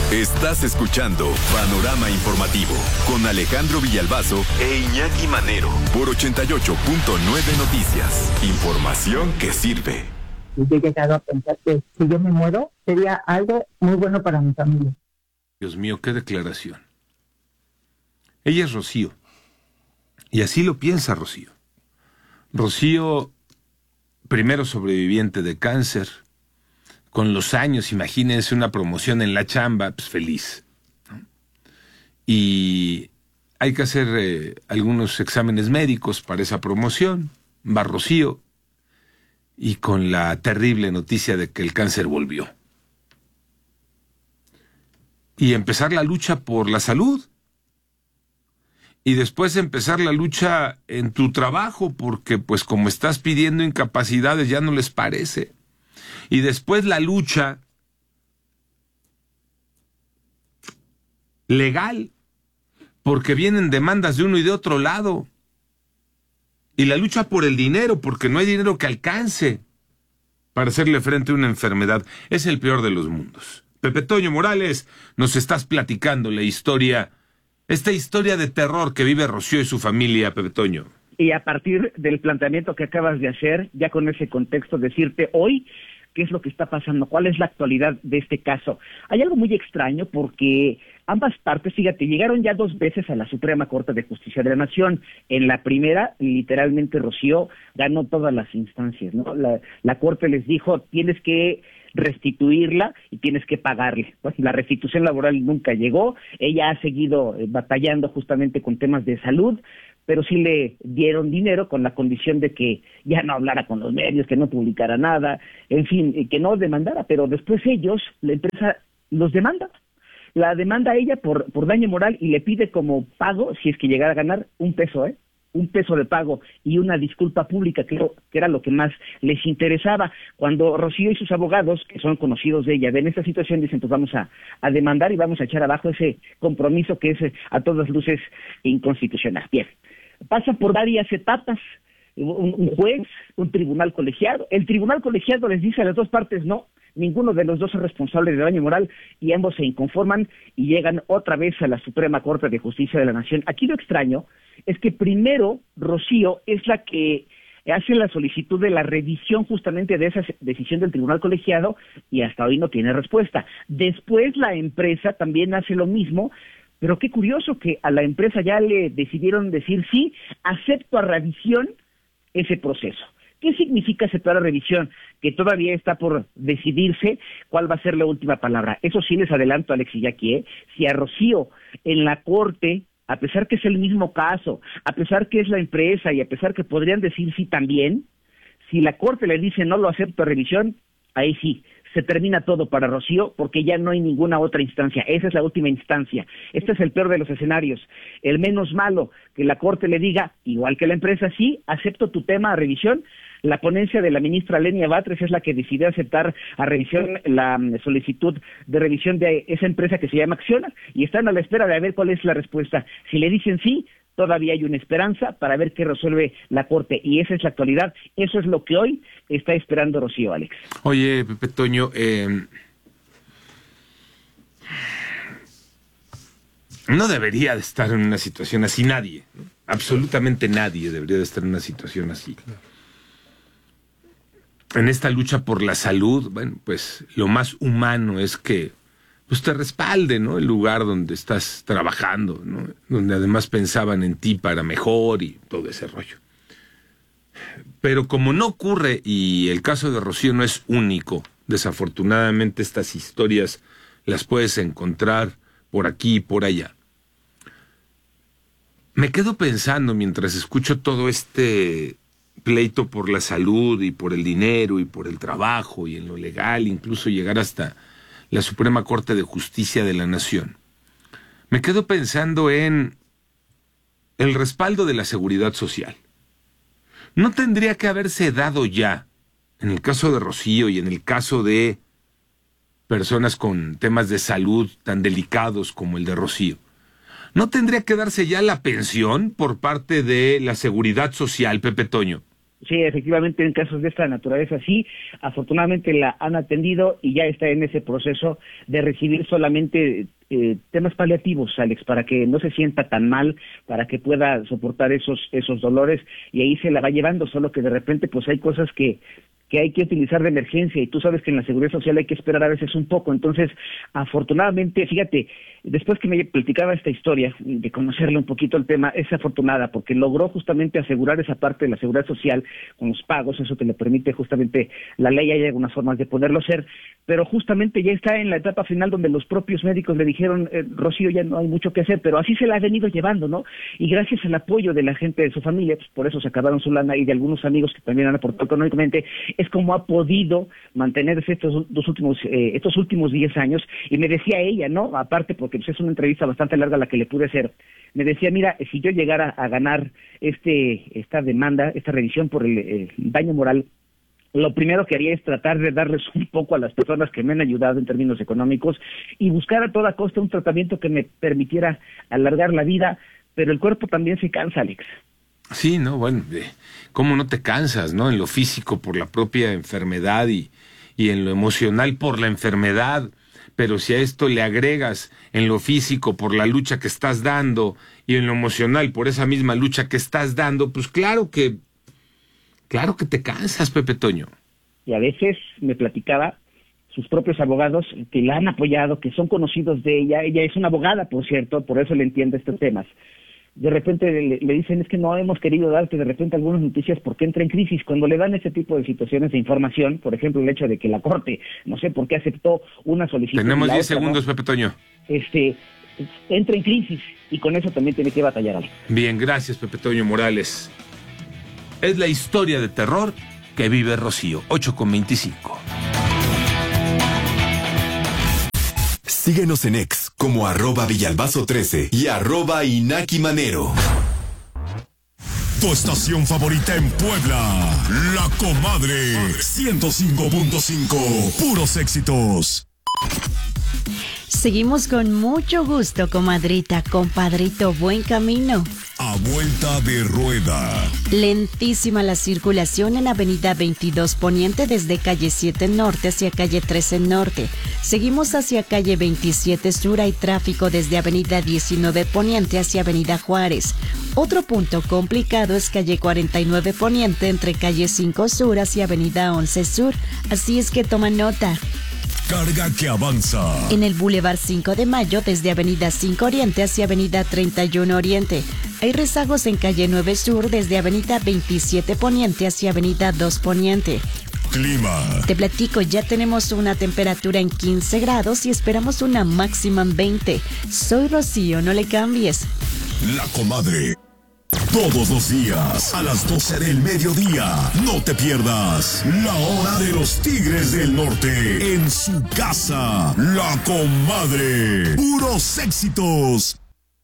Estás escuchando Panorama Informativo con Alejandro Villalbazo e Iñaki Manero por 88.9 Noticias. Información que sirve. Yo he llegado a pensar que si yo me muero, sería algo muy bueno para mi familia. Dios mío, qué declaración. Ella es Rocío. Y así lo piensa Rocío. Rocío, primero sobreviviente de cáncer. Con los años, imagínense una promoción en la chamba, pues feliz, ¿no? Y hay que hacer algunos exámenes médicos para esa promoción. Va Rocío y con la terrible noticia de que el cáncer volvió. Y empezar la lucha por la salud. Y después empezar la lucha en tu trabajo, porque pues como estás pidiendo incapacidades ya no les parece. Y después la lucha legal, porque vienen demandas de uno y de otro lado. Y la lucha por el dinero, porque no hay dinero que alcance para hacerle frente a una enfermedad. Es el peor de los mundos. Pepe Toño Morales, nos estás platicando la historia, esta historia de terror que vive Rocío y su familia, Pepe Toño. Y a partir del planteamiento que acabas de hacer, ya con ese contexto, decirte hoy qué es lo que está pasando, cuál es la actualidad de este caso. Hay algo muy extraño porque ambas partes, fíjate, llegaron ya 2 veces a la Suprema Corte de Justicia de la Nación. En la primera, literalmente, Rocío ganó todas las instancias, ¿no? La Corte les dijo, tienes que restituirla y tienes que pagarle. Pues la restitución laboral nunca llegó, ella ha seguido batallando justamente con temas de salud, pero sí le dieron dinero con la condición de que ya no hablara con los medios, que no publicara nada, en fin, que no demandara, pero después ellos, la empresa, los demanda. La demanda a ella por daño moral y le pide como pago, si es que llegara a ganar, $1, $1 de pago y una disculpa pública, que era lo que más les interesaba. Cuando Rocío y sus abogados, que son conocidos de ella, ven esta situación, dicen, pues vamos a demandar y vamos a echar abajo ese compromiso que es a todas luces inconstitucional. Bien, pasa por varias etapas, un juez, un tribunal colegiado. El tribunal colegiado les dice a las dos partes, no, ninguno de los dos es responsable de daño moral, y ambos se inconforman y llegan otra vez a la Suprema Corte de Justicia de la Nación. Aquí lo extraño es que primero Rocío es la que hace la solicitud de la revisión justamente de esa decisión del tribunal colegiado y hasta hoy no tiene respuesta. Después la empresa también hace lo mismo, pero qué curioso que a la empresa ya le decidieron decir sí, acepto a revisión ese proceso. ¿Qué significa aceptar a revisión? Que todavía está por decidirse cuál va a ser la última palabra. Eso sí les adelanto, Alex y Jackie, si a Rocío en la corte, a pesar que es el mismo caso, a pesar que es la empresa y a pesar que podrían decir sí también, si la corte le dice no lo acepto a revisión, ahí sí, se termina todo para Rocío porque ya no hay ninguna otra instancia. Esa es la última instancia. Este es el peor de los escenarios. El menos malo, que la corte le diga, igual que la empresa, sí, acepto tu tema a revisión. La ponencia de la ministra Lenia Batres es la que decidió aceptar a revisión la solicitud de revisión de esa empresa que se llama Acciona, y están a la espera de ver cuál es la respuesta. Si le dicen sí, todavía hay una esperanza para ver qué resuelve la Corte, y esa es la actualidad. Eso es lo que hoy está esperando Rocío, Alex. Oye, Pepe Toño, no debería de estar en una situación así nadie, ¿no? Absolutamente nadie debería de estar en una situación así. En esta lucha por la salud, bueno, pues lo más humano es que pues te respalde, ¿no? El lugar donde estás trabajando, ¿no? Donde además pensaban en ti para mejor y todo ese rollo. Pero como no ocurre, y el caso de Rocío no es único, desafortunadamente estas historias las puedes encontrar por aquí y por allá. Me quedo pensando mientras escucho todo este pleito por la salud y por el dinero y por el trabajo y en lo legal, incluso llegar hasta la Suprema Corte de Justicia de la Nación. Me quedo pensando en el respaldo de la seguridad social. ¿No tendría que haberse dado ya, en el caso de Rocío y en el caso de personas con temas de salud tan delicados como el de Rocío, no tendría que darse ya la pensión por parte de la seguridad social, Pepe Toño? Sí, efectivamente, en casos de esta naturaleza, sí. Afortunadamente la han atendido y ya está en ese proceso de recibir solamente temas paliativos, Alex, para que no se sienta tan mal, para que pueda soportar esos dolores, y ahí se la va llevando, solo que de repente pues hay cosas que hay que utilizar de emergencia, y tú sabes que en la seguridad social hay que esperar a veces un poco. Entonces, afortunadamente, fíjate, después que me platicaba esta historia, de conocerle un poquito el tema, es afortunada porque logró justamente asegurar esa parte de la seguridad social con los pagos, eso que le permite justamente la ley, hay algunas formas de poderlo hacer, pero justamente ya está en la etapa final donde los propios médicos le dijeron, Rocío, ya no hay mucho que hacer, pero así se la ha venido llevando, ¿no? Y gracias al apoyo de la gente de su familia, pues por eso se acabaron su lana, y de algunos amigos que también han aportado económicamente, es como ha podido mantenerse estos últimos 10 años. Y me decía ella, ¿no? Aparte, porque pues, es una entrevista bastante larga la que le pude hacer, me decía, mira, si yo llegara a ganar esta demanda, esta revisión por el daño moral, lo primero que haría es tratar de darles un poco a las personas que me han ayudado en términos económicos y buscar a toda costa un tratamiento que me permitiera alargar la vida, pero el cuerpo también se cansa, Alex. Sí, no, bueno, ¿cómo no te cansas, no? En lo físico por la propia enfermedad y en lo emocional por la enfermedad, pero si a esto le agregas en lo físico por la lucha que estás dando y en lo emocional por esa misma lucha que estás dando, pues claro que te cansas, Pepe Toño. Y a veces me platicaba sus propios abogados que la han apoyado, que son conocidos de ella es una abogada, por cierto, por eso le entiende estos temas. De repente le dicen, es que no hemos querido darte de repente algunas noticias porque entra en crisis. Cuando le dan ese tipo de situaciones de información, por ejemplo, el hecho de que la Corte, no sé por qué aceptó una solicitud. Tenemos 10 segundos, ¿no? Pepe Toño. Entra en crisis y con eso también tiene que batallar algo. Bien, gracias, Pepe Toño Morales. Es la historia de terror que vive Rocío, 8:25. Síguenos en X como @Villalbazo13 y @Inaki Manero. Tu estación favorita en Puebla, La Comadre, 105.5, puros éxitos. Seguimos con mucho gusto, comadrita, compadrito, buen camino. A vuelta de rueda. Lentísima la circulación en Avenida 22 Poniente desde calle 7 Norte hacia calle 13 Norte. Seguimos hacia calle 27 Sur, hay tráfico desde Avenida 19 Poniente hacia Avenida Juárez. Otro punto complicado es calle 49 Poniente entre calle 5 Sur hacia Avenida 11 Sur, así es que toma nota. Carga que avanza. En el Boulevard 5 de Mayo, desde Avenida 5 Oriente hacia Avenida 31 Oriente. Hay rezagos en calle 9 Sur, desde Avenida 27 Poniente hacia Avenida 2 Poniente. Clima. Te platico, ya tenemos una temperatura en 15 grados y esperamos una máxima en 20. Soy Rocío, no le cambies. La Comadre. Todos los días, a las 12 del mediodía, no te pierdas La Hora de los Tigres del Norte, en su casa, La Comadre, puros éxitos.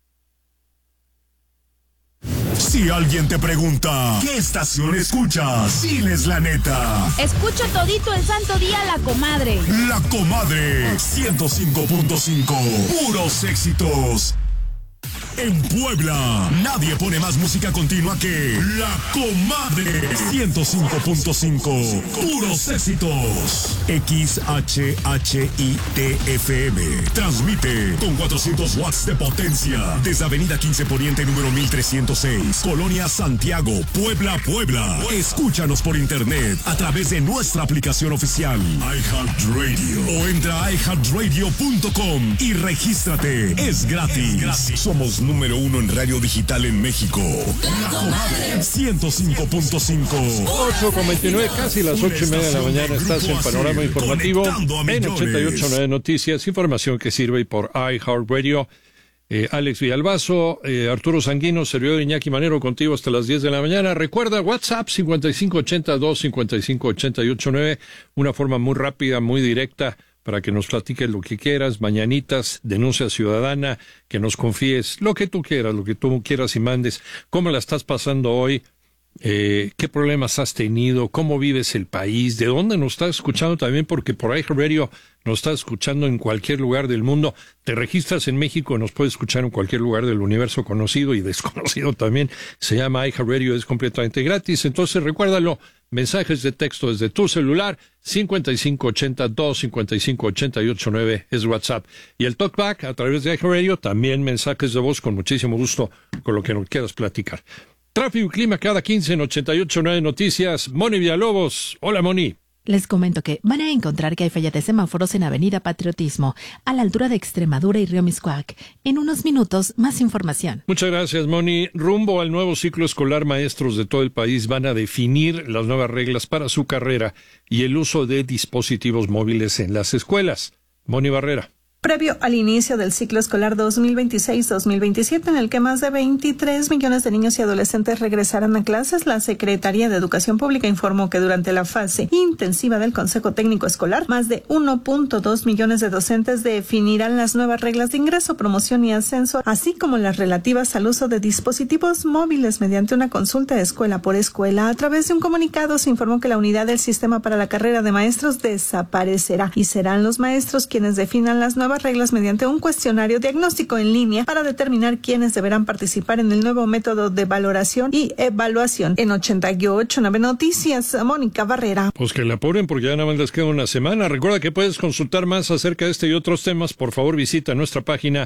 Si alguien te pregunta, ¿qué estación escuchas? Diles la neta. Escucho todito el santo día La Comadre. La Comadre, 105.5, puros éxitos. En Puebla, nadie pone más música continua que La Comadre, 105.5, puros éxitos. XHHITFM transmite con 400 watts de potencia desde Avenida 15 Poniente número 1306, Colonia Santiago, Puebla, Puebla. Escúchanos por internet a través de nuestra aplicación oficial iHeartRadio o entra a iHeartRadio.com y regístrate. Es gratis. Somos número 1 en radio digital en México. La Comadre, 105.5. 8:29, casi las 8:30 de la mañana. Estás en Panorama Informativo en 88.9 Noticias, información que sirve por iHeartRadio. Alex Villalbazo, Arturo Sanguino, servidor Iñaki Manero, contigo hasta las 10 de la mañana. Recuerda, WhatsApp 5582-5588.9, una forma muy rápida, muy directa, para que nos platiques lo que quieras, mañanitas, denuncia ciudadana, que nos confíes lo que tú quieras y mandes, cómo la estás pasando hoy, qué problemas has tenido, cómo vives el país, de dónde nos estás escuchando también, porque por iHeartRadio nos estás escuchando en cualquier lugar del mundo. Te registras en México, nos puedes escuchar en cualquier lugar del universo conocido y desconocido también. Se llama iHeartRadio, es completamente gratis. Entonces recuérdalo, mensajes de texto desde tu celular, 5580-255-8889 es WhatsApp. Y el TalkBack a través de iHeartRadio, también mensajes de voz con muchísimo gusto con lo que nos quieras platicar. Tráfico y clima cada 15 en 88.9 Noticias. Moni Villalobos. Hola, Moni. Les comento que van a encontrar que hay falla de semáforos en Avenida Patriotismo, a la altura de Extremadura y Río Miscuac. En unos minutos, más información. Muchas gracias, Moni. Rumbo al nuevo ciclo escolar, maestros de todo el país van a definir las nuevas reglas para su carrera y el uso de dispositivos móviles en las escuelas. Moni Barrera. Previo al inicio del ciclo escolar 2026-2027, en el que más de 23 millones de niños y adolescentes regresarán a clases, la Secretaría de Educación Pública informó que durante la fase intensiva del Consejo Técnico Escolar, más de 1.2 millones de docentes definirán las nuevas reglas de ingreso, promoción y ascenso, así como las relativas al uso de dispositivos móviles mediante una consulta de escuela por escuela. A través de un comunicado se informó que la unidad del sistema para la carrera de maestros desaparecerá y serán los maestros quienes definan las nuevas reglas mediante un cuestionario diagnóstico en línea para determinar quiénes deberán participar en el nuevo método de valoración y evaluación. En 88.9 Noticias, Mónica Barrera. Pues que la apuren porque ya nada más les queda una semana. Recuerda que puedes consultar más acerca de este y otros temas. Por favor, visita nuestra página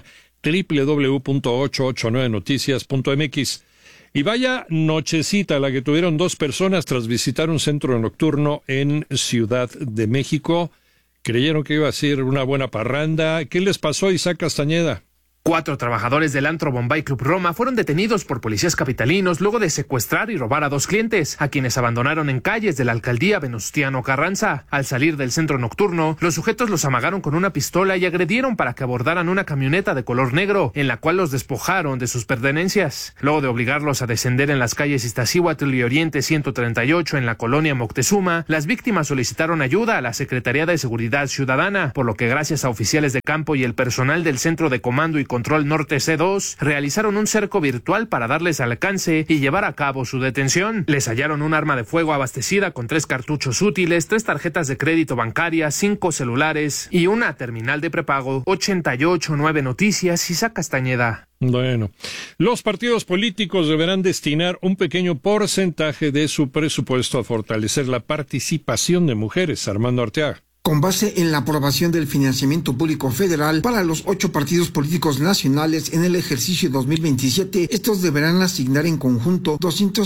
www.889noticias.mx. Y vaya nochecita la que tuvieron dos personas tras visitar un centro nocturno en Ciudad de México. Creyeron que iba a ser una buena parranda. ¿Qué les pasó, Isaac Castañeda? 4 trabajadores del antro Bombay Club Roma fueron detenidos por policías capitalinos luego de secuestrar y robar a 2 clientes, a quienes abandonaron en calles de la alcaldía Venustiano Carranza. Al salir del centro nocturno, los sujetos los amagaron con una pistola y agredieron para que abordaran una camioneta de color negro, en la cual los despojaron de sus pertenencias. Luego de obligarlos a descender en las calles Iztaccíhuatl y Oriente 138 en la colonia Moctezuma, las víctimas solicitaron ayuda a la Secretaría de Seguridad Ciudadana, por lo que gracias a oficiales de campo y el personal del Centro de Comando y Control Norte C2 realizaron un cerco virtual para darles alcance y llevar a cabo su detención. Les hallaron un arma de fuego abastecida con 3 cartuchos útiles, 3 tarjetas de crédito bancaria, 5 celulares y una terminal de prepago. 88.9 Noticias, Isaac Castañeda. Bueno, los partidos políticos deberán destinar un pequeño porcentaje de su presupuesto a fortalecer la participación de mujeres. Armando Arteaga. Con base en la aprobación del financiamiento público federal para los 8 partidos políticos nacionales en el ejercicio 2027, estos deberán asignar en conjunto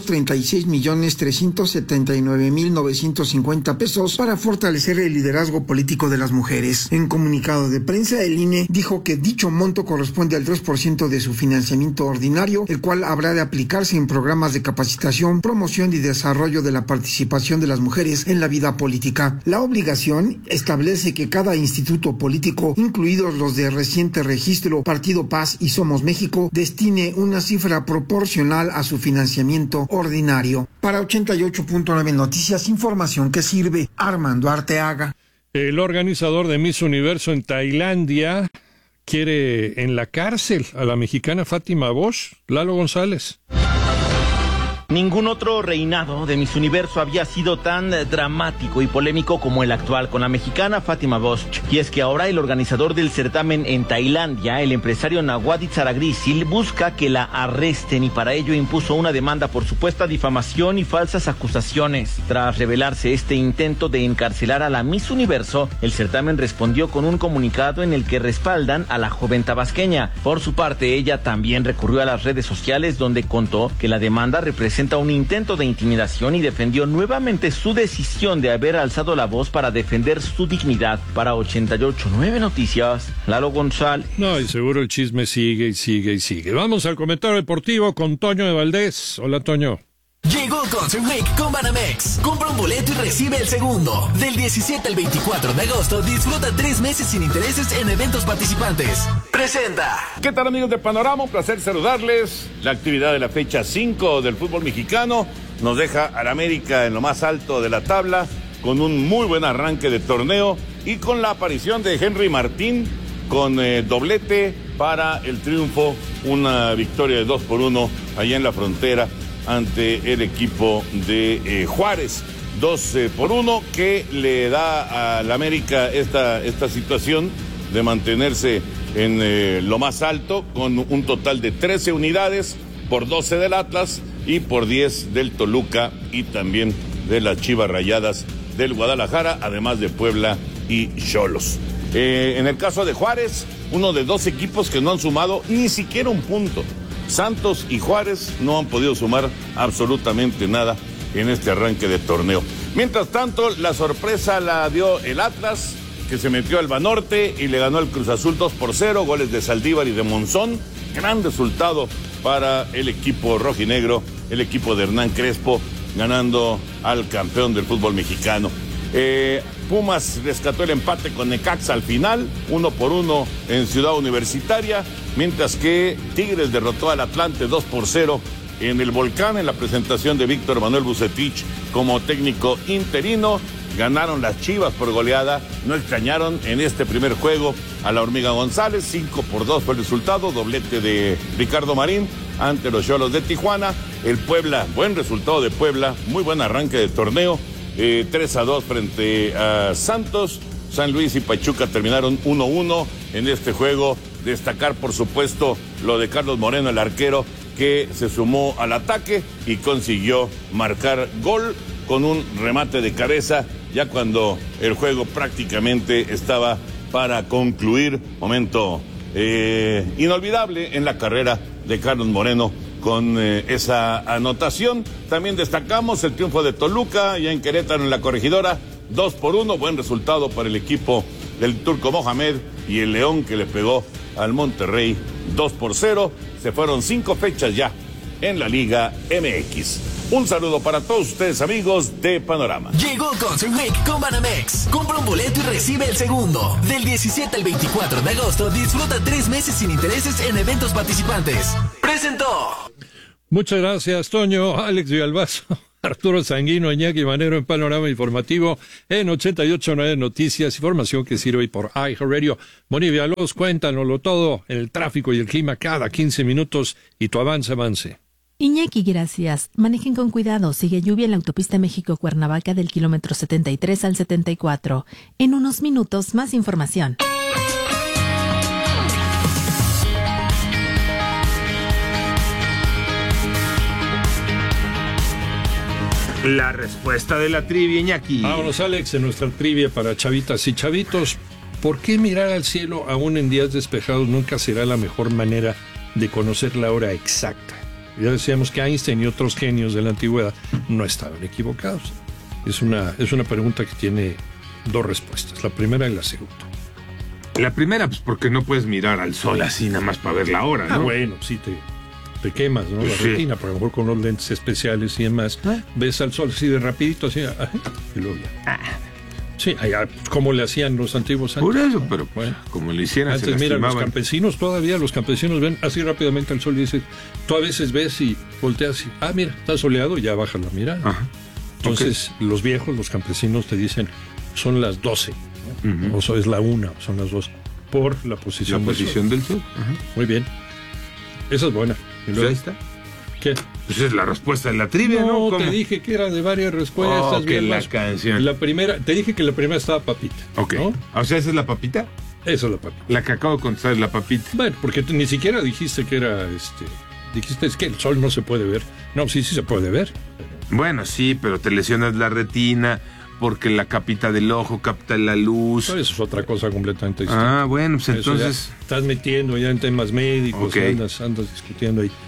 236.379.950 pesos para fortalecer el liderazgo político de las mujeres. En comunicado de prensa, el INE dijo que dicho monto corresponde al 3% de su financiamiento ordinario, el cual habrá de aplicarse en programas de capacitación, promoción y desarrollo de la participación de las mujeres en la vida política. La obligación establece que cada instituto político, incluidos los de reciente registro, Partido Paz y Somos México, destine una cifra proporcional a su financiamiento ordinario. Para 88.9 Noticias, información que sirve. Armando Arteaga. El organizador de Miss Universo en Tailandia quiere en la cárcel a la mexicana Fátima Bosch. Lalo González. Ningún otro reinado de Miss Universo había sido tan dramático y polémico como el actual con la mexicana Fátima Bosch. Y es que ahora el organizador del certamen en Tailandia, el empresario Nawadit Saragrisil, busca que la arresten y para ello impuso una demanda por supuesta difamación y falsas acusaciones. Tras revelarse este intento de encarcelar a la Miss Universo, el certamen respondió con un comunicado en el que respaldan a la joven tabasqueña. Por su parte, ella también recurrió a las redes sociales donde contó que la demanda representa un intento de intimidación y defendió nuevamente su decisión de haber alzado la voz para defender su dignidad. Para 88.9 Noticias, Lalo González. No, y seguro el chisme sigue y sigue y sigue. Vamos al comentario deportivo con Toño de Valdés. Hola, Toño. Llegó Concert Week con Banamex. Compra un boleto y recibe el segundo. Del 17 al 24 de agosto, disfruta 3 meses sin intereses en eventos participantes. Presenta. ¿Qué tal, amigos de Panorama? Un placer saludarles. La actividad de la fecha 5 del fútbol mexicano nos deja al América en lo más alto de la tabla, con un muy buen arranque de torneo y con la aparición de Henry Martín con doblete para el triunfo, una victoria de 2-1 allá en la frontera ante el equipo de Juárez. 2-1 que le da a la América esta situación de mantenerse en lo más alto con un total de 13 unidades por 12 del Atlas y por 10 del Toluca y también de las Chivas Rayadas del Guadalajara, además de Puebla y Xolos. En el caso de Juárez, uno de dos equipos que no han sumado ni siquiera un punto. Santos y Juárez no han podido sumar absolutamente nada en este arranque de torneo. Mientras tanto, la sorpresa la dio el Atlas, que se metió al Banorte y le ganó al Cruz Azul 2-0, goles de Saldívar y de Monzón. Gran resultado para el equipo rojinegro, el equipo de Hernán Crespo, ganando al campeón del fútbol mexicano. Pumas rescató el empate con Necaxa al final, 1-1 en Ciudad Universitaria, mientras que Tigres derrotó al Atlante 2-0 en el Volcán, en la presentación de Víctor Manuel Bucetich como técnico interino. Ganaron las Chivas por goleada, no extrañaron en este primer juego a la Hormiga González, 5-2 fue el resultado, doblete de Ricardo Marín ante los Xolos de Tijuana. El Puebla, buen resultado de Puebla, muy buen arranque de torneo, 3-2 frente a Santos. San Luis y Pachuca terminaron 1-1 en este juego. Destacar, por supuesto, lo de Carlos Moreno, el arquero, que se sumó al ataque y consiguió marcar gol con un remate de cabeza, ya cuando el juego prácticamente estaba para concluir. Momento inolvidable en la carrera de Carlos Moreno con esa anotación. También destacamos el triunfo de Toluca, ya en Querétaro, en la Corregidora, 2-1, buen resultado para el equipo del Turco Mohamed, y el León, que le pegó al Monterrey 2-0. Se fueron 5 fechas ya en la Liga MX. Un saludo para todos ustedes, amigos de Panorama. Llegó Concert Week con Banamex. Compra un boleto y recibe el segundo. Del 17 al 24 de agosto, disfruta 3 meses sin intereses en eventos participantes. ¡Presentó! Muchas gracias, Toño, Alex Villalbazo, Arturo Sanguino, Iñaki Manero en Panorama Informativo en 88.9 Noticias, información que sirve por iHeartRadio. Moni Villalobos, cuéntanoslo todo, el tráfico y el clima cada 15 minutos y tu avance. Iñaki, gracias. Manejen con cuidado. Sigue lluvia en la autopista México-Cuernavaca del kilómetro 73 al 74. En unos minutos, más información. La respuesta de la trivia, Iñaki. Vámonos, Alex, en nuestra trivia para chavitas y chavitos. ¿Por qué mirar al cielo aún en días despejados nunca será la mejor manera de conocer la hora exacta? Ya decíamos que Einstein y otros genios de la antigüedad no estaban equivocados. Es una pregunta que tiene dos respuestas, la primera y la segunda. La primera, pues porque no puedes mirar al sol así nada más para ver la hora, ¿no? Bueno, sí te quemas, ¿no? La retina, por lo mejor con unos lentes especiales y demás. Ves al sol así de rapidito, así, y luego ya. Sí, como le hacían los antiguos años. Por eso, pero bueno, como le hicieran, antes, mira, los campesinos ven así rápidamente al sol y dices, tú a veces ves y volteas y, mira, está soleado, y ya bajas la mirada. Ajá. Entonces, los viejos, los campesinos te dicen, son las 12, ¿no? O es la 1, son las 2, por la posición del sol. Ajá. Muy bien. Esa es buena. ¿Y luego está? ¿Qué? Pues es la respuesta de la trivia, ¿no? No, te dije que era de varias respuestas. Bien, la canción. La primera, te dije que la primera estaba papita. Ok. ¿No? O sea, ¿esa es la papita? Esa es la papita. La que acabo de contestar es la papita. Bueno, porque tú ni siquiera dijiste que era, dijiste es que el sol no se puede ver. No, sí se puede ver. Bueno, sí, pero te lesionas la retina porque la capita del ojo capta la luz. Eso es otra cosa completamente distinta. Bueno, pues entonces... Estás metiendo ya en temas médicos, okay. andas discutiendo ahí.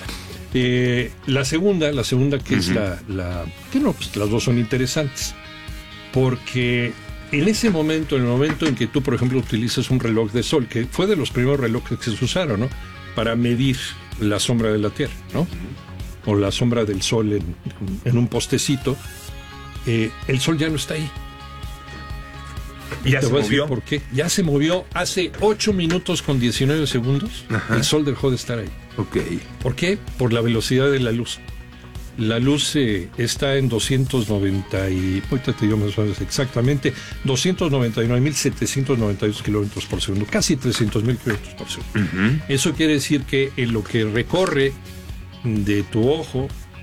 La segunda que es que no, pues las dos son interesantes, porque en ese momento, en el momento en que tú, por ejemplo, utilizas un reloj de sol, que fue de los primeros relojes que se usaron, ¿no? Para medir la sombra de la Tierra, ¿no? O la sombra del sol en un postecito, el sol ya no está ahí. ¿Ya se movió? ¿Por qué? Ya se movió hace 8 minutos con 19 segundos. Ajá. El sol dejó de estar ahí. Ok. ¿Por qué? Por la velocidad de la luz. La luz está en 290 y... ahorita te digo más o menos exactamente, 299.792 kilómetros por segundo, casi 300.000 kilómetros por segundo. Eso quiere decir que en lo que recorre de tu ojo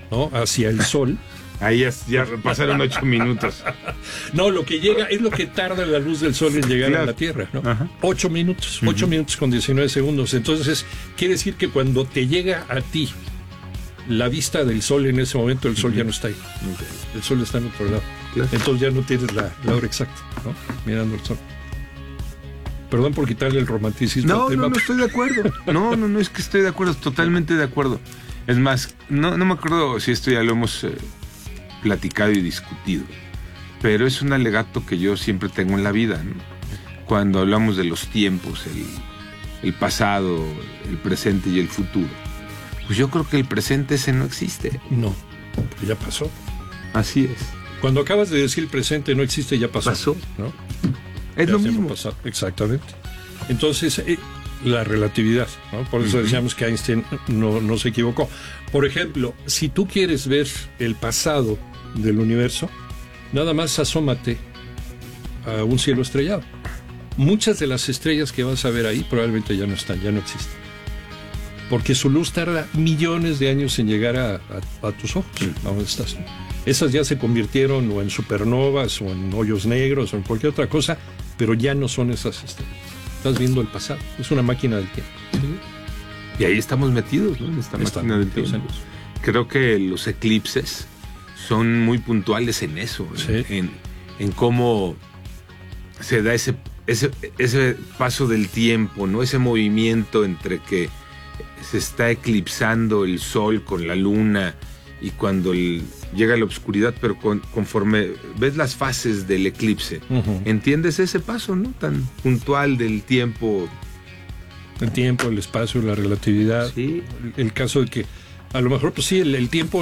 ¿no? Hacia el sol. Ahí ya pasaron 8 minutos. No, lo que llega es lo que tarda la luz del sol en llegar a la Tierra, ¿no? 8 minutos, 8 minutos con 19 segundos. Entonces, quiere decir que cuando te llega a ti la vista del sol en ese momento, el sol ya no está ahí. El sol está en otro lado. Entonces ya no tienes la hora exacta, ¿no? Mirando el sol. Perdón por quitarle el romanticismo al tema. No estoy de acuerdo. No, es que estoy de acuerdo, totalmente de acuerdo. Es más, no me acuerdo si esto ya lo hemos platicado y discutido, pero es un alegato que yo siempre tengo en la vida, ¿no? Cuando hablamos de los tiempos, el pasado, el presente y el futuro, pues yo creo que el presente ese no existe. No, porque ya pasó. Así es. Cuando acabas de decir el presente no existe, ya pasó. ¿No? Es ya lo mismo. Exactamente. Entonces, la relatividad, ¿no? Por eso decíamos que Einstein no se equivocó. Por ejemplo, si tú quieres ver el pasado del universo, nada más asómate a un cielo estrellado. Muchas de las estrellas que vas a ver ahí probablemente ya no están, ya no existen. Porque su luz tarda millones de años en llegar a tus ojos, a donde estás. Esas ya se convirtieron o en supernovas o en hoyos negros o en cualquier otra cosa, pero ya no son esas estrellas. Estás viendo el pasado, es una máquina del tiempo. Y ahí estamos metidos, ¿no? En esta máquina del tiempo. Creo que los eclipses son muy puntuales en eso, en cómo se da ese paso del tiempo, ¿no? Ese movimiento entre que se está eclipsando el sol con la luna y cuando llega la oscuridad, pero conforme ves las fases del eclipse, entiendes ese paso, ¿no? Tan puntual del tiempo. El tiempo, el espacio, la relatividad. Sí. El caso de que a lo mejor, pues sí, el tiempo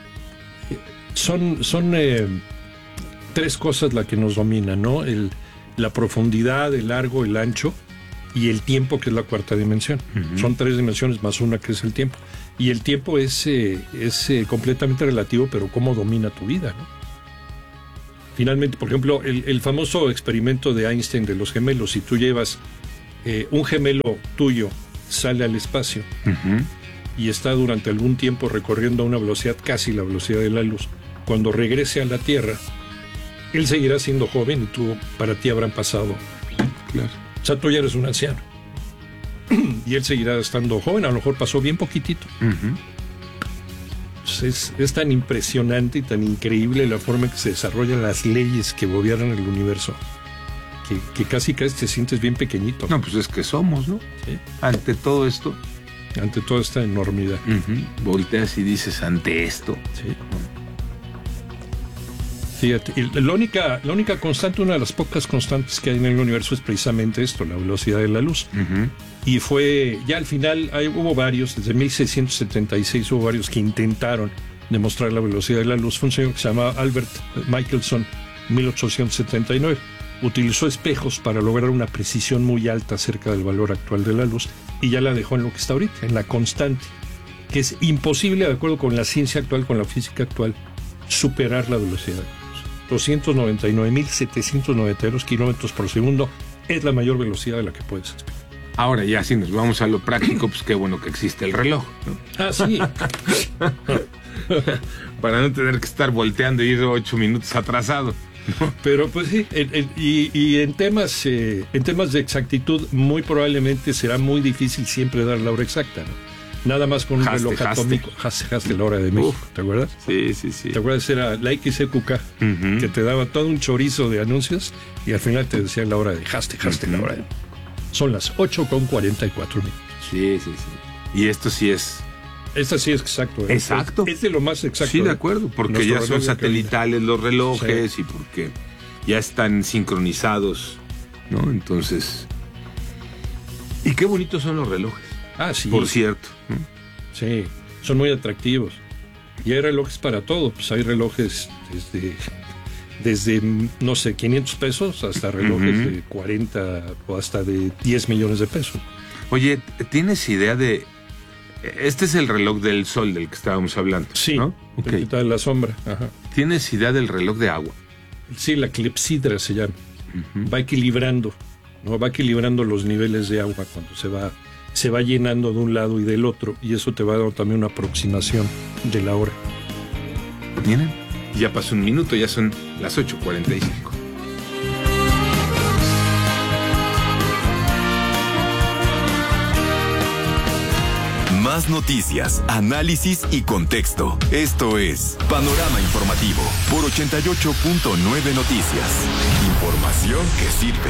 son tres cosas las que nos dominan, ¿no? La profundidad, el largo, el ancho y el tiempo, que es la cuarta dimensión. Son 3 dimensiones más una que es el tiempo. Y el tiempo es completamente relativo, pero cómo domina tu vida, ¿no? Finalmente, por ejemplo, el famoso experimento de Einstein de los gemelos, si tú llevas un gemelo tuyo, sale al espacio y está durante algún tiempo recorriendo a una velocidad casi la velocidad de la luz, cuando regrese a la Tierra, él seguirá siendo joven y tú, para ti habrán pasado. Claro. O sea, tú ya eres un anciano. Y él seguirá estando joven, a lo mejor pasó bien poquitito. Es tan impresionante y tan increíble la forma en que se desarrollan las leyes que gobiernan el universo, que casi te sientes bien pequeñito. No, pues es que somos, ¿no? Sí. Ante todo esto. Ante toda esta enormidad. Volteas y dices, ante esto. Sí. Fíjate, y la única constante, una de las pocas constantes que hay en el universo es precisamente esto, la velocidad de la luz. Y fue, ya al final hubo varios, desde 1676 hubo varios que intentaron demostrar la velocidad de la luz. Fue un señor que se llamaba Albert Michelson, 1879. Utilizó espejos para lograr una precisión muy alta acerca del valor actual de la luz y ya la dejó en lo que está ahorita, en la constante, que es imposible, de acuerdo con la ciencia actual, con la física actual, superar la velocidad de la luz. 299.792 kilómetros por segundo es la mayor velocidad de la que puedes esperar. Ahora ya, si nos vamos a lo práctico, pues qué bueno que existe el reloj, ¿no? Ah, sí. Para no tener que estar volteando y ir 8 minutos atrasado, ¿no? Pero pues sí, y en temas de exactitud, muy probablemente será muy difícil siempre dar la hora exacta, ¿no? Nada más con un reloj atómico. Haste la hora de México, ¿te acuerdas? Sí. ¿Te acuerdas? Era la XEQK, que te daba todo un chorizo de anuncios y al final te decía la hora de haste la hora de... Son las 8:44 minutos. Sí. Y esto sí es... Esta sí es exacto. Exacto. Es de lo más exacto. Sí, de acuerdo, porque Nuestro ya son satelitales los relojes, sí. Y porque ya están sincronizados, ¿no? Entonces... Y qué bonitos son los relojes. Ah, sí. Por cierto. Sí, son muy atractivos. Y hay relojes para todo. Pues hay relojes desde no sé, 500 pesos hasta relojes de 40 o hasta de 10 millones de pesos. Oye, ¿tienes idea de...? Este es el reloj del sol del que estábamos hablando, sí, ¿no? Okay. El que está en la sombra. Ajá. ¿Tienes idea del reloj de agua? Sí, la clepsidra se llama. Va equilibrando, ¿no? Va equilibrando los niveles de agua cuando se va llenando de un lado y del otro, y eso te va a dar también una aproximación de la hora. Miren, ya pasó un minuto, ya son las 8:45. Más noticias, análisis y contexto. Esto es Panorama Informativo por 88.9 Noticias. Información que sirve.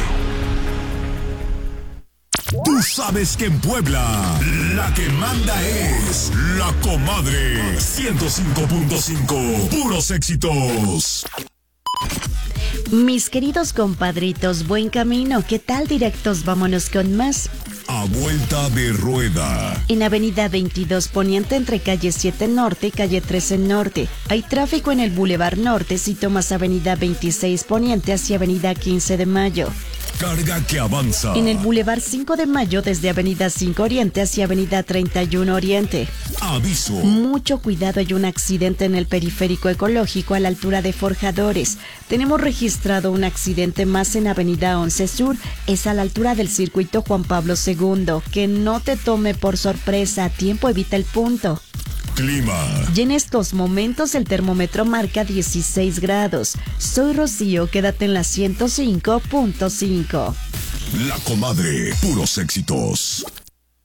Tú sabes que en Puebla la que manda es La Comadre 105.5. Puros éxitos. Mis queridos compadritos, buen camino. ¿Qué tal, directos? Vámonos con más. A vuelta de rueda. En Avenida 22 Poniente entre calle 7 Norte y calle 13 Norte. Hay tráfico en el Boulevard Norte si tomas Avenida 26 Poniente hacia Avenida 15 de Mayo. Carga que avanza. En el Boulevard 5 de Mayo desde Avenida 5 Oriente hacia Avenida 31 Oriente. Aviso. Mucho cuidado, hay un accidente en el periférico ecológico a la altura de Forjadores. Tenemos registrado un accidente más en Avenida 11 Sur, es a la altura del circuito Juan Pablo II. Que no te tome por sorpresa, a tiempo evita el punto. Clima. Y en estos momentos el termómetro marca 16 grados. Soy Rocío, quédate en la 105.5. La Comadre, puros éxitos.